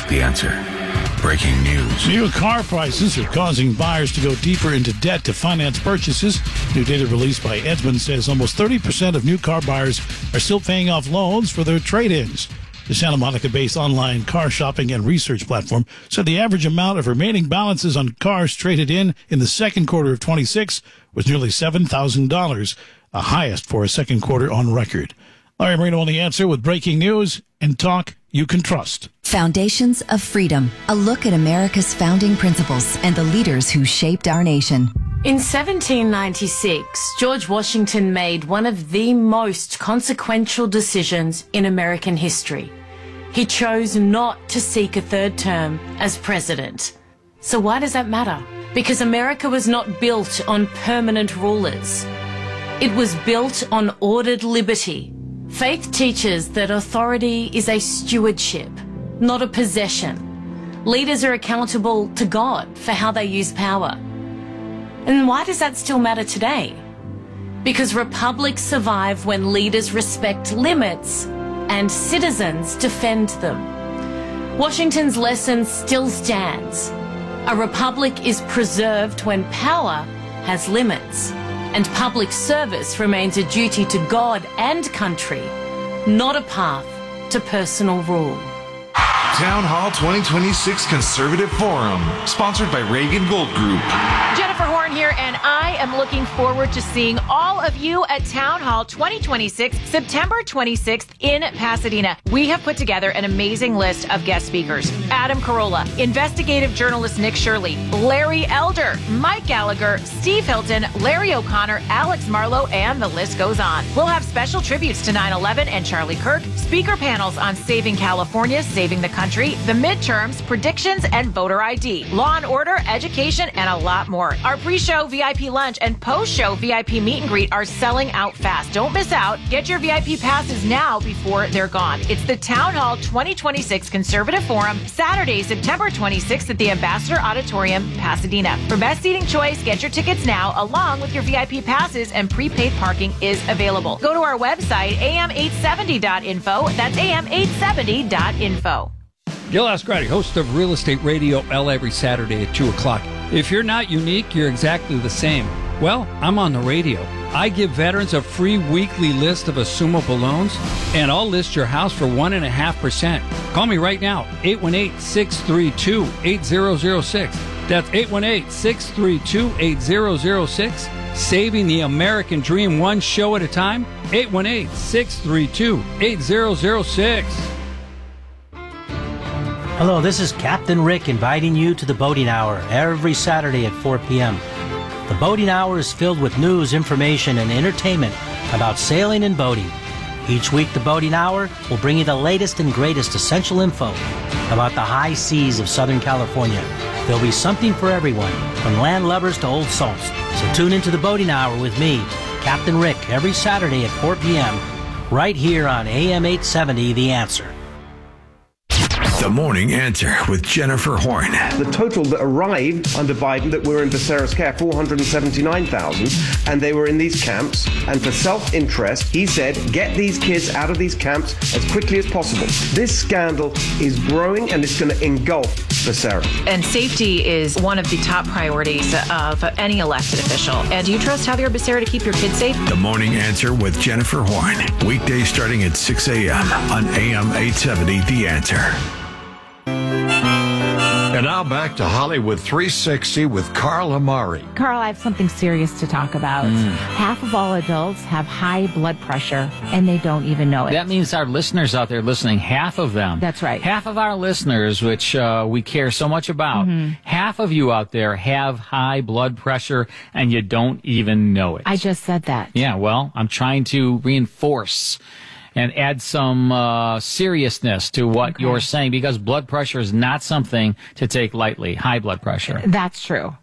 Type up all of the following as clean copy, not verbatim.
The Answer. Breaking news. New car prices are causing buyers to go deeper into debt to finance purchases. New data released by Edmunds says almost 30% of new car buyers are still paying off loans for their trade-ins. The Santa Monica-based online car shopping and research platform said the average amount of remaining balances on cars traded in the second quarter of 26 was nearly $7,000, the highest for a second quarter on record. Larry Marino on The Answer with breaking news and talk you can trust. Foundations of Freedom, a look at America's founding principles and the leaders who shaped our nation. In 1796, George Washington made one of the most consequential decisions in American history. He chose not to seek a third term as president. So why does that matter? Because America was not built on permanent rulers. It was built on ordered liberty. Faith teaches that authority is a stewardship, not a possession. Leaders are accountable to God for how they use power. And why does that still matter today? Because republics survive when leaders respect limits and citizens defend them. Washington's lesson still stands. A republic is preserved when power has limits, and public service remains a duty to God and country, not a path to personal rule. Town Hall 2026 Conservative Forum, sponsored by Reagan Gold Group. Jennifer Horn here, and I am looking forward to seeing all of you at Town Hall 2026, September 26th in Pasadena. We have put together an amazing list of guest speakers. Adam Carolla, investigative journalist Nick Shirley, Larry Elder, Mike Gallagher, Steve Hilton, Larry O'Connor, Alex Marlowe, and the list goes on. We'll have special tributes to 9/11 and Charlie Kirk, speaker panels on saving California, saving the country, the midterms, predictions, and voter ID, law and order, education, and a lot more. Our pre-show VIP lunch and post-show VIP meet and greet are selling out fast. Don't miss out. Get your VIP passes now before they're gone. It's the Town Hall 2026 Conservative Forum, Saturday, September 26th at the Ambassador Auditorium, Pasadena. For best seating choice, get your tickets now along with your VIP passes, and prepaid parking is available. Go to our website, am870.info. That's am870.info. Gil Ascarati, host of Real Estate Radio L every Saturday at 2 o'clock. If you're not unique, you're exactly the same. Well, I'm on the radio. I give veterans a free weekly list of assumable loans, and I'll list your house for 1.5%. Call me right now, 818-632-8006. That's 818-632-8006. Saving the American dream one show at a time, 818-632-8006. Hello, this is Captain Rick inviting you to the Boating Hour every Saturday at 4 p.m. The Boating Hour is filled with news, information, and entertainment about sailing and boating. Each week, the Boating Hour will bring you the latest and greatest essential info about the high seas of Southern California. There'll be something for everyone, from land lubbers to old salts. So tune into the Boating Hour with me, Captain Rick, every Saturday at 4 p.m., right here on AM 870, The Answer. The Morning Answer with Jennifer Horn. The total that arrived under Biden that were in Becerra's care, 479,000, and they were in these camps. And for self-interest, he said, get these kids out of these camps as quickly as possible. This scandal is growing, and it's going to engulf Becerra. And safety is one of the top priorities of any elected official. And do you trust Javier Becerra to keep your kids safe? The Morning Answer with Jennifer Horn. Weekdays starting at 6 a.m. on AM 870, The Answer. And now back to Hollywood 360 with Carl Amari. Carl, I have something serious to talk about. Half of all adults have high blood pressure, and they don't even know it. That means our listeners out there listening, half of them. That's right. Half of our listeners, which we care so much about, half of you out there have high blood pressure, and you don't even know it. I just said that. Yeah, well, I'm trying to reinforce and add some seriousness to what you're saying, because blood pressure is not something to take lightly, high blood pressure. That's true.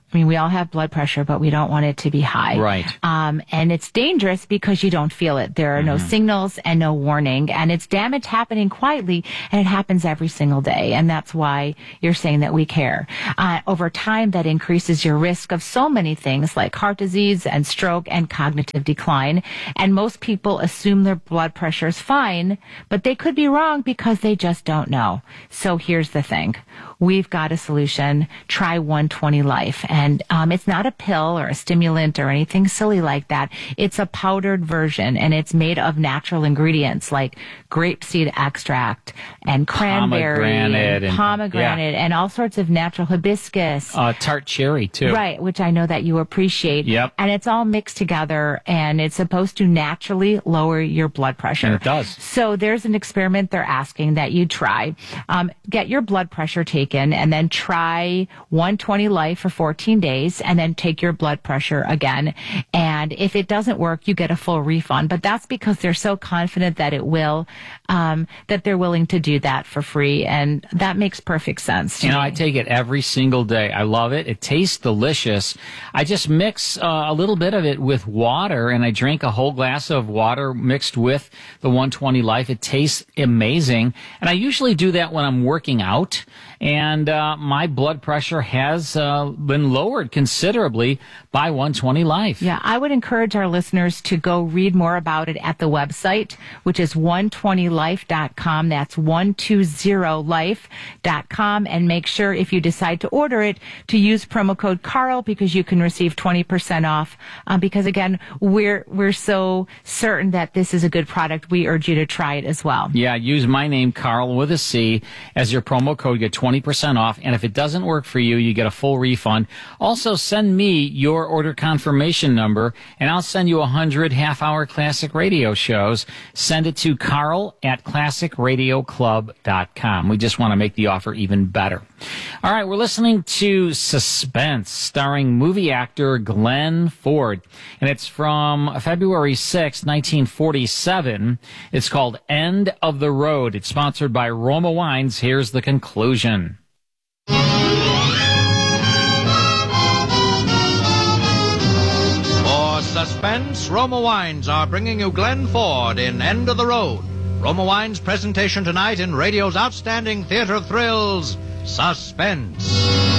I mean, we all have blood pressure, but we don't want it to be high. Right. And it's dangerous because you don't feel it. There are no signals and no warning, and it's damage happening quietly, and it happens every single day. And that's why you're saying that we care. Over time, that increases your risk of so many things like heart disease and stroke and cognitive decline. And most people assume their blood pressure is fine, but they could be wrong because they just don't know. So here's the thing. We've got a solution. Try 120 Life. And it's not a pill or a stimulant or anything silly like that. It's a powdered version, and it's made of natural ingredients like grapeseed extract and cranberry and pomegranate and all sorts of natural hibiscus. Tart cherry, too. Right, which I know that you appreciate. Yep. And it's all mixed together, and it's supposed to naturally lower your blood pressure. And it does. So there's an experiment they're asking that you try. Get your blood pressure taken, and then try 120 Life for 14 days, and then take your blood pressure again. And if it doesn't work, you get a full refund. But that's because they're so confident that it will, that they're willing to do that for free. And that makes perfect sense to me. I take it every single day. I love it. It tastes delicious. I just mix a little bit of it with water, and I drink a whole glass of water mixed with the 120 Life. It tastes amazing. And I usually do that when I'm working out. And my blood pressure has been lowered considerably by 120 Life. Yeah, I would encourage our listeners to go read more about it at the website, which is 120life.com. That's 120life.com. And make sure, if you decide to order it, to use promo code Carl, because you can receive 20% off. Because again, we're so certain that this is a good product. We urge you to try it as well. Yeah, use my name, Carl, with a C, as your promo code. Get 20% off. And if it doesn't work for you, you get a full refund. Also, send me your order confirmation number, and I'll send you 100 half-hour classic radio shows. Send it to carl@classicradioclub.com. We just want to make the offer even better. All right, we're listening to Suspense, starring movie actor Glenn Ford, and it's from February 6, 1947. It's called End of the Road. It's sponsored by Roma Wines. Here's the conclusion. For Suspense, Roma Wines are bringing you Glenn Ford in End of the Road. Roma Wines' presentation tonight in radio's outstanding theater of thrills, Suspense.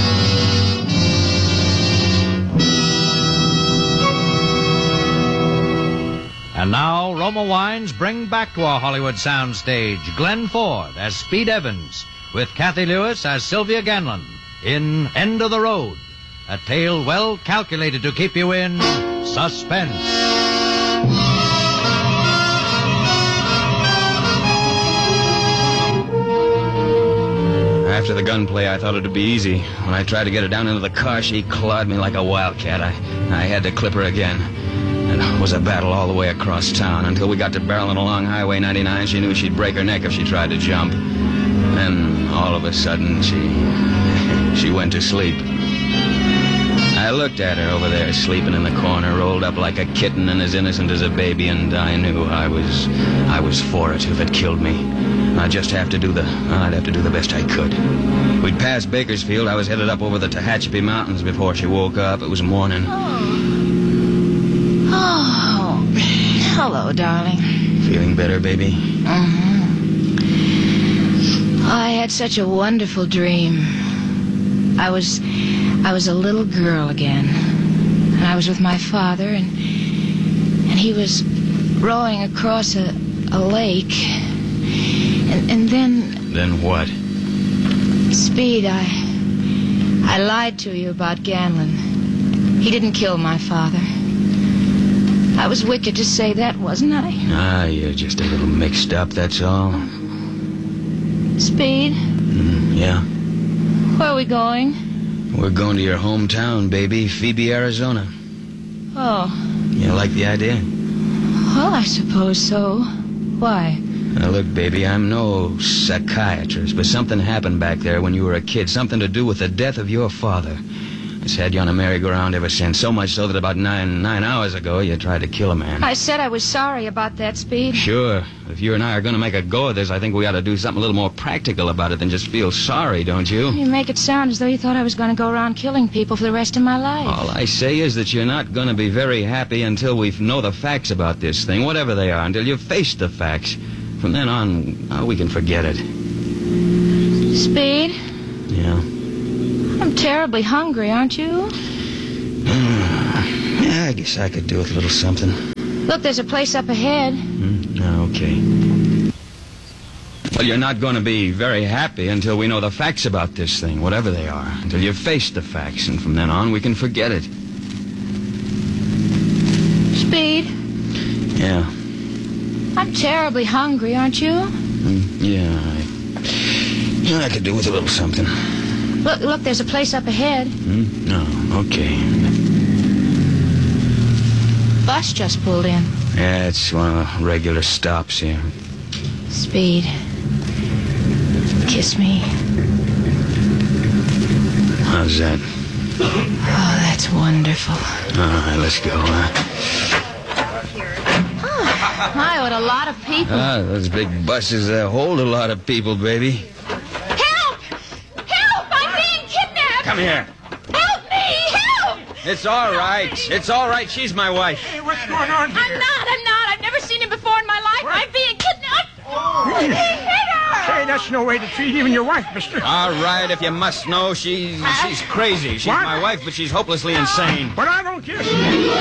And now, Roma Wines bring back to our Hollywood soundstage Glenn Ford as Speed Evans, with Kathy Lewis as Sylvia Ganlon, in End of the Road, a tale well calculated to keep you in suspense. After the gunplay, I thought it would be easy. When I tried to get her down into the car, she clawed me like a wildcat. I had to clip her again. And it was a battle all the way across town. Until we got to barreling along Highway 99, she knew she'd break her neck if she tried to jump. Then, all of a sudden, she went to sleep. I looked at her over there, sleeping in the corner, rolled up like a kitten and as innocent as a baby, and I knew I was for it if it killed me. I'd have to do the best I could. We'd passed Bakersfield. I was headed up over the Tehachapi Mountains before she woke up. It was morning. Oh, hello, darling. Feeling better, baby? I had such a wonderful dream. I was a little girl again, and I was with my father, and he was rowing across a lake, and then... Then what? Speed, I lied to you about Ganlon. He didn't kill my father. I was wicked to say that, wasn't I? You're just a little mixed up, that's all. Speed? Yeah? Where are we going? We're going to your hometown, baby, Phoebe, Arizona. Oh. You like the idea? Well, I suppose so. Why? Now, look, baby, I'm no psychiatrist, but something happened back there when you were a kid. Something to do with the death of your father. It's had you on a merry-go-round ever since. So much so that about nine hours ago, you tried to kill a man. I said I was sorry about that, Speed. Sure. If you and I are going to make a go of this, I think we ought to do something a little more practical about it than just feel sorry, don't you? You make it sound as though you thought I was going to go around killing people for the rest of my life. All I say is that you're not going to be very happy until we know the facts about this thing, whatever they are, until you've faced the facts. From then on, we can forget it. Speed? Yeah? I'm terribly hungry, aren't you? Yeah, I guess I could do with a little something. Look, there's a place up ahead. Okay. Well, you're not going to be very happy until we know the facts about this thing, whatever they are. Until you've faced the facts, and from then on, we can forget it. Speed? Yeah. I'm terribly hungry, aren't you? Yeah, I could do with a little something. Look, there's a place up ahead. No, okay. Bus just pulled in. Yeah, it's one of the regular stops here. Speed. Kiss me. How's that? Oh, that's wonderful. All right, let's go, huh? Oh, my, what a lot of people. Those big buses hold a lot of people, baby. Come here. Help me! Help! It's all right. It's all right. She's my wife. Hey, what's going on here? I'm not. I've never seen him before in my life. What? I'm being kidnapped. Oh. He hit her! Hey, that's no way to treat even your wife, mister. All right, if you must know, she's crazy. She's What? my wife, but she's hopelessly insane. But I don't care.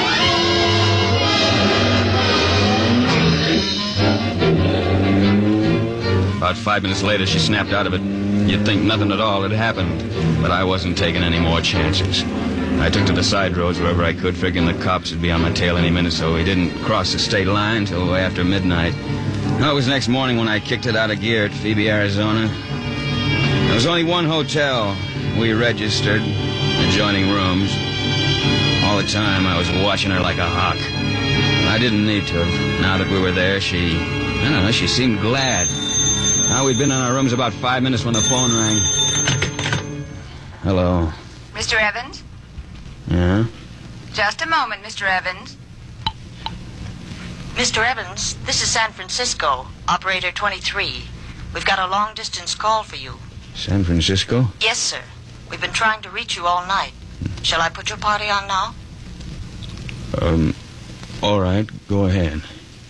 About 5 minutes later, she snapped out of it. You'd think nothing at all had happened, but I wasn't taking any more chances. I took to the side roads wherever I could, figuring the cops would be on my tail any minute, so we didn't cross the state line till after midnight. No, it was next morning when I kicked it out of gear at Phoebe, Arizona. There was only one hotel. We registered, adjoining rooms. All the time, I was watching her like a hawk. I didn't need to have. Now that we were there, she seemed glad. Now, we'd been in our rooms about 5 minutes when the phone rang. Hello. Mr. Evans? Yeah? Just a moment, Mr. Evans. Mr. Evans, this is San Francisco, Operator 23. We've got a long-distance call for you. San Francisco? Yes, sir. We've been trying to reach you all night. Shall I put your party on now? All right, go ahead.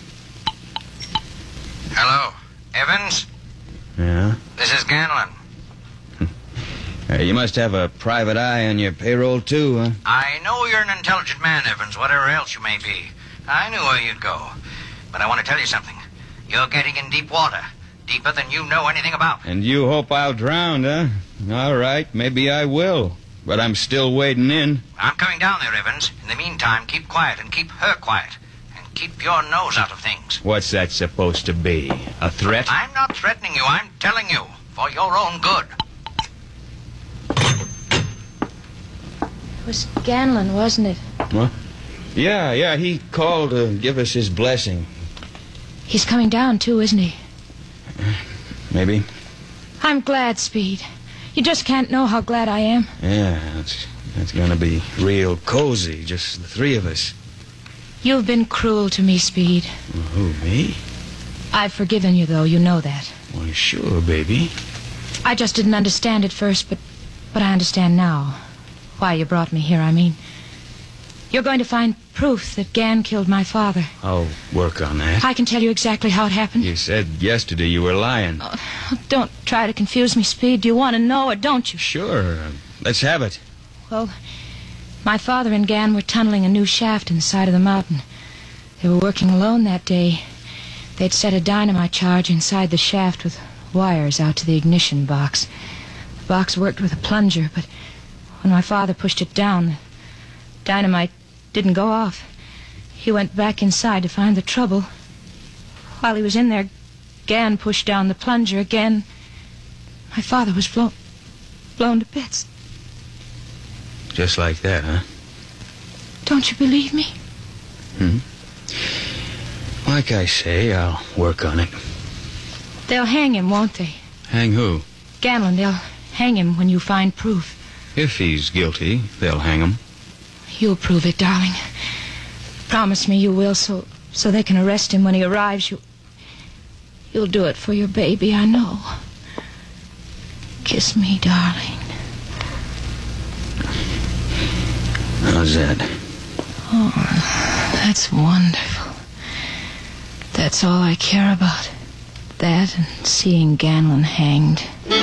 Hello, Evans? Yeah? This is Ganlon. You must have a private eye on your payroll, too, huh? I know you're an intelligent man, Evans, whatever else you may be. I knew where you'd go. But I want to tell you something. You're getting in deep water. Deeper than you know anything about. And you hope I'll drown, huh? All right, maybe I will. But I'm still wading in. I'm coming down there, Evans. In the meantime, keep quiet and keep her quiet. And keep your nose out of things. What's that supposed to be? A threat? I'm not threatening you. I'm telling you. For your own good. It was Ganlon, wasn't it? What? Yeah, he called to give us his blessing. He's coming down, too, isn't he? Maybe. I'm glad, Speed. You just can't know how glad I am. Yeah, it's gonna be real cozy, just the three of us. You've been cruel to me, Speed. Who, me? I've forgiven you, though. You know that. Why, sure, baby. I just didn't understand at first, but I understand now. Why you brought me here, I mean. You're going to find proof that Gan killed my father. I'll work on that. I can tell you exactly how it happened. You said yesterday you were lying. Oh, don't try to confuse me, Speed. Do you want to know or don't you? Sure. Let's have it. Well, my father and Gan were tunneling a new shaft in the side of the mountain. They were working alone that day. They'd set a dynamite charge inside the shaft with wires out to the ignition box. The box worked with a plunger, but when my father pushed it down, the dynamite didn't go off. He went back inside to find the trouble. While he was in there, Gan pushed down the plunger again. My father was blown to bits. Just like that, huh? Don't you believe me? Like I say, I'll work on it. They'll hang him, won't they? Hang who? Ganlon, they'll hang him when you find proof. If he's guilty, they'll hang him. You'll prove it, darling. Promise me you will, so they can arrest him when he arrives. You'll do it for your baby, I know. Kiss me, darling. How's that? Oh, that's wonderful. That's all I care about. That and seeing Ganlon hanged.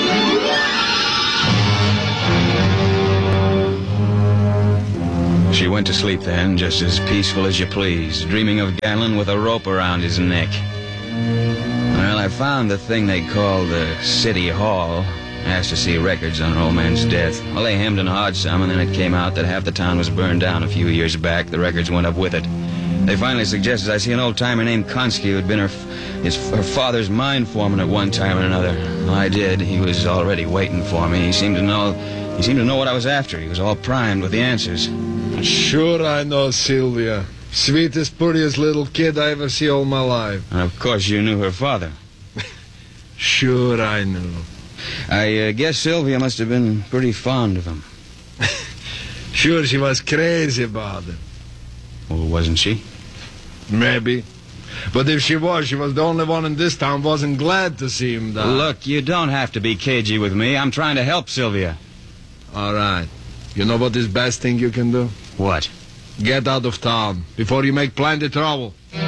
She went to sleep then, just as peaceful as you please, dreaming of Ganlon with a rope around his neck. Well, I found the thing they call the City Hall. Asked to see records on her old man's death. Well, they hemmed and hawed some, and then it came out that half the town was burned down a few years back. The records went up with it. They finally suggested I see an old-timer named Konski who'd been her father's mine foreman at one time or another. Well, I did. He was already waiting for me. He seemed to know what I was after. He was all primed with the answers. Sure I know Sylvia. Sweetest, prettiest little kid I ever see all my life. And of course you knew her father. Sure I knew. I guess Sylvia must have been pretty fond of him. Sure, she was crazy about him. Well, wasn't she? Maybe. But if she was the only one in this town wasn't glad to see him die. Look, you don't have to be cagey with me. I'm trying to help Sylvia. All right. You know what is the best thing you can do? What? Get out of town before you make plenty trouble.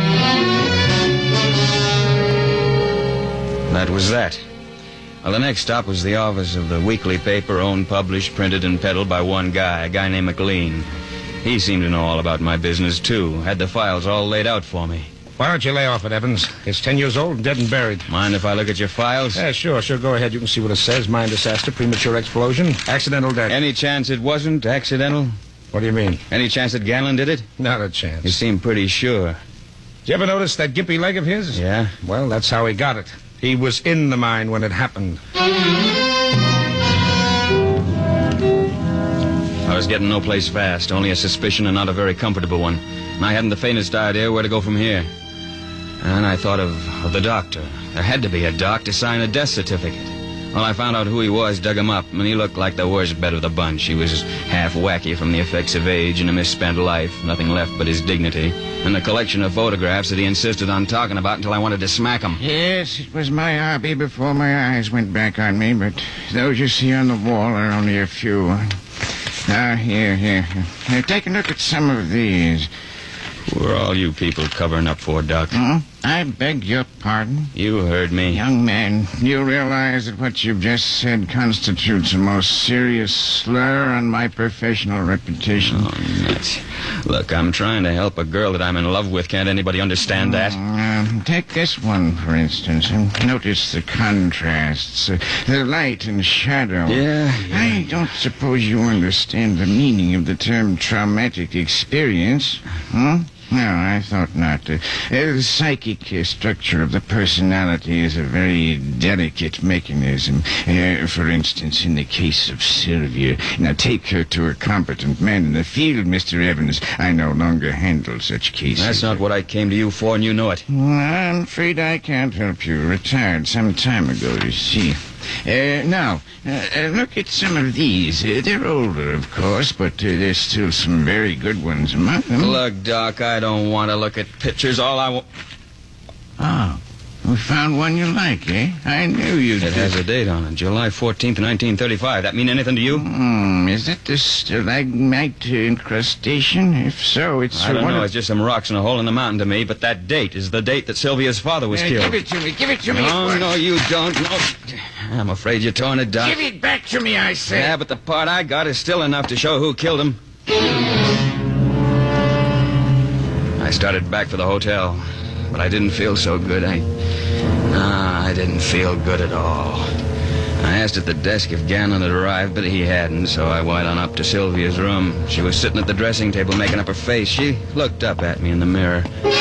That was that. Well, the next stop was the office of the weekly paper owned, published, printed, and peddled by one guy, a guy named McLean. He seemed to know all about my business, too. Had the files all laid out for me. Why don't you lay off it, Evans? It's 10 years old and dead and buried. Mind if I look at your files? Yeah, sure. Go ahead. You can see what it says. Mine disaster, premature explosion, accidental death. Any chance it wasn't accidental? What do you mean? Any chance that Ganlon did it? Not a chance. You seem pretty sure. Did you ever notice that gimpy leg of his? Yeah? Well, that's how he got it. He was in the mine when it happened. I was getting no place fast, only a suspicion and not a very comfortable one. And I hadn't the faintest idea where to go from here. And I thought of the doctor. There had to be a doc to sign a death certificate. Well, I found out who he was, dug him up, and he looked like the worst bet of the bunch. He was half wacky from the effects of age and a misspent life, nothing left but his dignity, and a collection of photographs that he insisted on talking about until I wanted to smack him. Yes, it was my hobby before my eyes went back on me, but those you see on the wall are only a few. Now, here. Take a look at some of these. Who are all you people covering up for, Doc? I beg your pardon? You heard me. Young man, you realize that what you've just said constitutes a most serious slur on my professional reputation? Oh, nuts. Look, I'm trying to help a girl that I'm in love with. Can't anybody understand that? Take this one, for instance, and notice the contrasts, the light and shadow. Yeah. I don't suppose you understand the meaning of the term traumatic experience, No, I thought not. The psychic structure of the personality is a very delicate mechanism. For instance, in the case of Sylvia. Now, take her to a competent man in the field, Mr. Evans. I no longer handle such cases. That's not what I came to you for, and you know it. I'm afraid I can't help you. Retired some time ago, you see. Now, look at some of these. They're older, of course, but there's still some very good ones among them. Look, Doc, I don't want to look at pictures. All I want... Oh, we found one you like, eh? I knew you'd... It has a date on it, July 14th, 1935. That mean anything to you? Is that the stalagmite incrustation? If so, it's... I don't know. It's just some rocks in a hole in the mountain to me, but that date is the date that Sylvia's father was killed. Give it to me. No, you don't. No. I'm afraid you're torn it, Doc. Give it back to me, I say. Yeah, but the part I got is still enough to show who killed him. I started back for the hotel, but I didn't feel so good. I didn't feel good at all. I asked at the desk if Ganlon had arrived, but he hadn't, so I went on up to Sylvia's room. She was sitting at the dressing table making up her face. She looked up at me in the mirror.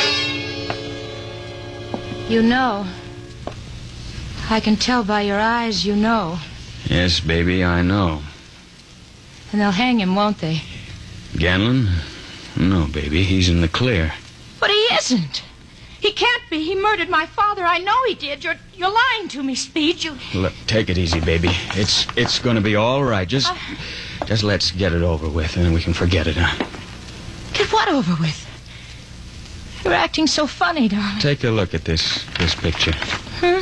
You know. I can tell by your eyes you know. Yes, baby, I know. And they'll hang him, won't they? Ganlon? No, baby, he's in the clear. But he isn't. He can't be. He murdered my father. I know he did. You're lying to me, Speed. Look, take it easy, baby. It's going to be all right. Just Just let's get it over with, and then we can forget it, huh? Get what over with? You're acting so funny, darling. Take a look at this picture. Huh?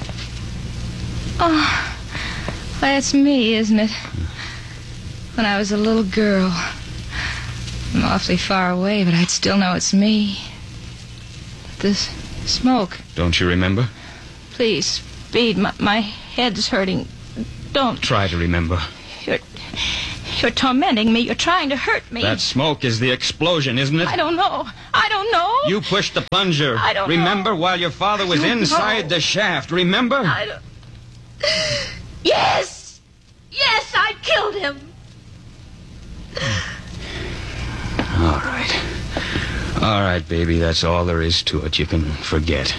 Oh, that's me, isn't it? When I was a little girl. I'm awfully far away, but I'd still know it's me. This smoke. Don't you remember? Please, Speed, my head's hurting. Don't. Try to remember. You're tormenting me. You're trying to hurt me. That smoke is the explosion, isn't it? I don't know. You pushed the plunger. I don't know. Remember while your father was inside the shaft. Remember? I don't... Yes! Yes, I killed him. All right. All right, baby. That's all there is to it. You can forget.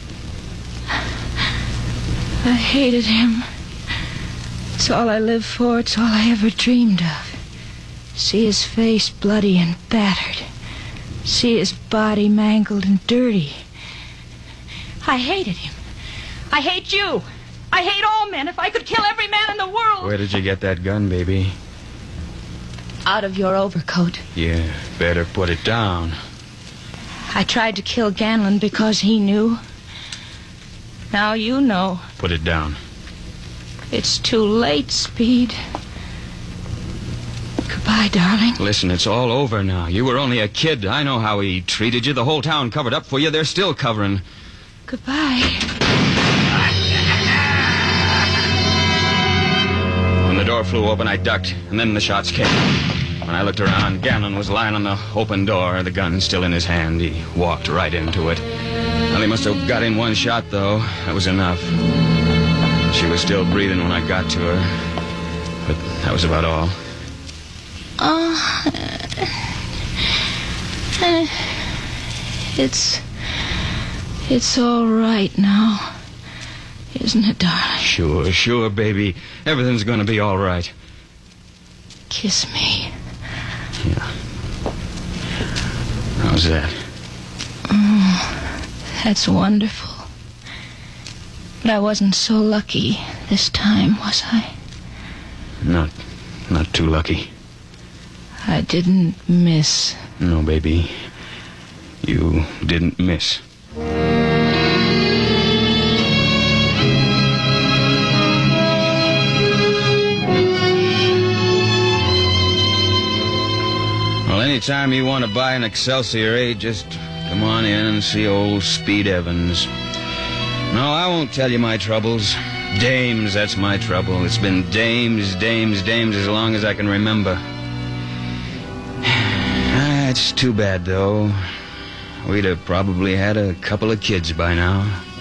I hated him. It's all I lived for. It's all I ever dreamed of. See his face bloody and battered. See his body mangled and dirty. I hated him. I hate you. I hate all men. If I could kill every man in the world. Where did you get that gun, baby? Out of your overcoat. Yeah, better put it down. I tried to kill Ganlon because he knew. Now you know. Put it down. It's too late, Speed. Goodbye, darling. Listen, it's all over now. You were only a kid. I know how he treated you. The whole town covered up for you. They're still covering. Goodbye. When the door flew open, I ducked, and then the shots came. When I looked around, Ganlon was lying on the open door, the gun still in his hand. He walked right into it. Well, he must have got in one shot, though. That was enough. She was still breathing when I got to her. But that was about all. It's all right now. Isn't it, darling? Sure, baby. Everything's gonna be all right. Kiss me. Yeah. How's that? That's wonderful. But I wasn't so lucky this time, was I? Not too lucky. I didn't miss. No, baby. You didn't miss. Well, anytime you want to buy an Excelsior, just come on in and see old Speed Evans. No, I won't tell you my troubles. Dames, that's my trouble. It's been dames as long as I can remember. It's too bad, though. We'd have probably had a couple of kids by now.